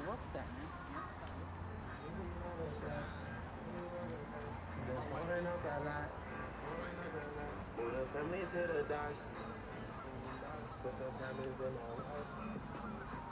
What the heck? Move the family to the docks. Put some diamonds in my watch.